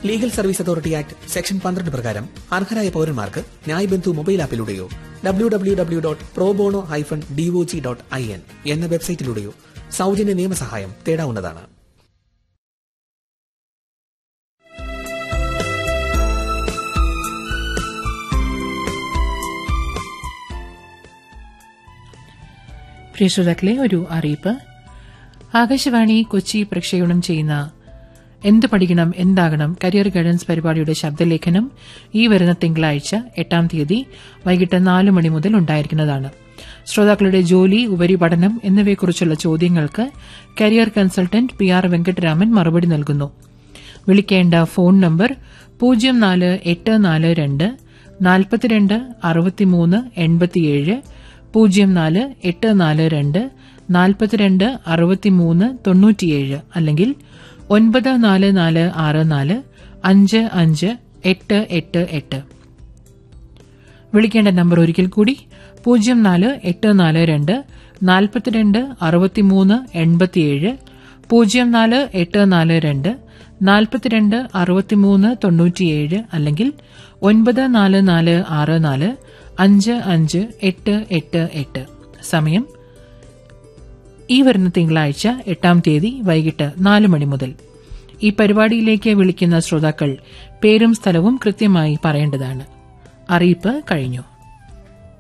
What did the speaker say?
Legal service authority act section 12 പ്രകാരം അർഹരായ പൌരന്മാർക്ക് ന്യായ് ബന്ധു മൊബൈൽ ആപ്പിലൂടെയോ www.probono-dog.in എന്ന വെബ്സൈറ്റിലൂടെയോ സൗജന്യ നിയമസഹായം തേടാവുന്നതാണ്. പ്രിയ ശ്രോതാക്കളെ, ഒരു അറിയിപ്പ്. ആകാശവാണി കൊച്ചി പ്രക്ഷേപണം ചെയ്യുന്ന എന്ത് പഠിക്കണം എന്താകണം കരിയർ ഗൈഡൻസ് പരിപാടിയുടെ ശബ്ദലേഖനം ഈ വരുന്ന തിങ്കളാഴ്ച 8-ാം തീയതി വൈകിട്ട് 4 മണി മുതൽ ഉണ്ടായിരിക്കുന്നതാണ്. ശ്രോതാക്കളുടെ ജോലി, ഉപരിപഠനം എന്നിവയെക്കുറിച്ചുള്ള ചോദ്യങ്ങൾക്ക് കരിയർ കൺസൾട്ടന്റ് PR വെങ്കട്ടരാമൻ മറുപടി നൽകുന്നു. വിളിക്കേണ്ട ഫോൺ നമ്പർ 04842 42 63 87, 04842 42 63 97, അല്ലെങ്കിൽ 9444 558888. വിളിക്കേണ്ട നമ്പർ ഒരിക്കൽ കൂടി 04842 42 63 87, 04842 42 63 97, അല്ലെങ്കിൽ 9444 558888. സമയം ഈ വരുന്ന തിങ്കളാഴ്ച 8-ാം തീയതി വൈകിട്ട് 4 മണി മുതൽ. ഈ പരിപാടിയിലേക്ക് വിളിക്കുന്ന ശ്രോതാക്കൾ പേരും സ്ഥലവും കൃത്യമായി പറയേണ്ടതാണ്. അറിയിപ്പ് കഴിഞ്ഞു.